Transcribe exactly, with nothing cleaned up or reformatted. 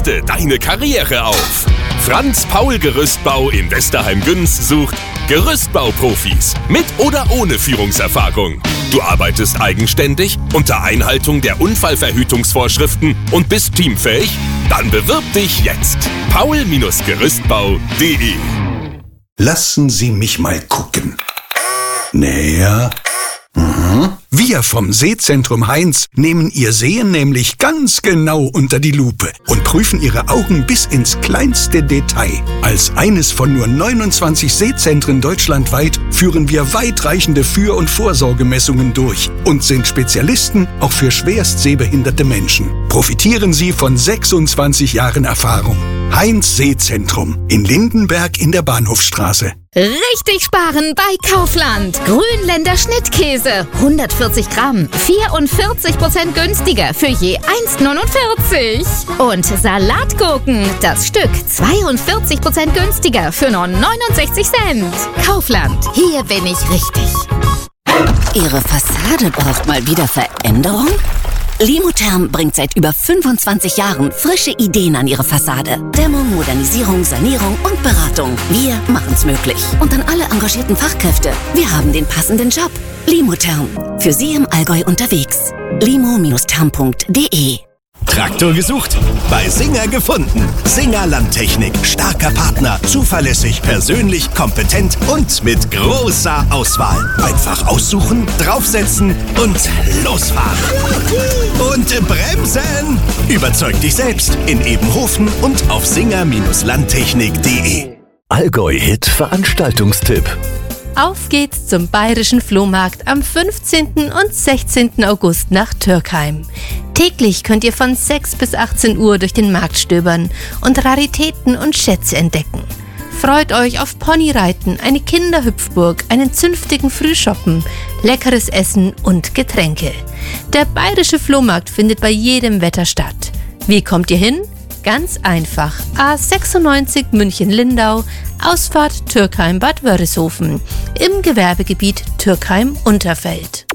Rüste deine Karriere auf. Franz Paul Gerüstbau in Westerheim-Güns sucht Gerüstbauprofis mit oder ohne Führungserfahrung. Du arbeitest eigenständig unter Einhaltung der Unfallverhütungsvorschriften und bist teamfähig? Dann bewirb dich jetzt. paul Gerüstbau punkt de. Lassen Sie mich mal gucken. Näher. Mhm. Wir vom Sehzentrum Heinz nehmen Ihr Sehen nämlich ganz genau unter die Lupe und prüfen Ihre Augen bis ins kleinste Detail. Als eines von nur neunundzwanzig Sehzentren deutschlandweit führen wir weitreichende Für- und Vorsorgemessungen durch und sind Spezialisten auch für schwerst sehbehinderte Menschen. Profitieren Sie von sechsundzwanzig Jahren Erfahrung. Heinz Sehzentrum in Lindenberg in der Bahnhofstraße. Richtig sparen bei Kaufland. Grünländer Schnittkäse, hundertvierzig Gramm, vierundvierzig Prozent günstiger für je eins neunundvierzig. Und Salatgurken, das Stück zweiundvierzig Prozent günstiger für nur neunundsechzig Cent. Kaufland, hier bin ich richtig. Ihre Fassade braucht mal wieder Veränderung? Limotherm bringt seit über fünfundzwanzig Jahren frische Ideen an Ihre Fassade. Dämmung, Modernisierung, Sanierung und Beratung. Wir machen's möglich. Und an alle engagierten Fachkräfte, wir haben den passenden Job. Limotherm. Für Sie im Allgäu unterwegs. limo Therm punkt de. Traktor gesucht? Bei Singer gefunden. Singer Landtechnik. Starker Partner, zuverlässig, persönlich, kompetent und mit großer Auswahl. Einfach aussuchen, draufsetzen und losfahren. Und bremsen! Überzeug dich selbst in Ebenhofen und auf singer Landtechnik punkt de. Allgäu-Hit Veranstaltungstipp. Auf geht's zum Bayerischen Flohmarkt am fünfzehnten und sechzehnten August nach Türkheim. Täglich könnt ihr von sechs bis achtzehn Uhr durch den Markt stöbern und Raritäten und Schätze entdecken. Freut euch auf Ponyreiten, eine Kinderhüpfburg, einen zünftigen Frühschoppen, leckeres Essen und Getränke. Der Bayerische Flohmarkt findet bei jedem Wetter statt. Wie kommt ihr hin? Ganz einfach. A sechsundneunzig München-Lindau, Ausfahrt Türkheim-Bad Wörishofen im Gewerbegebiet Türkheim-Unterfeld.